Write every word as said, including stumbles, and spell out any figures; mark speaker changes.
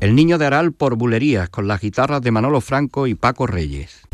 Speaker 1: El Niño de Aral por Bulerías, con las guitarras de Manolo Franco y Paco Reyes.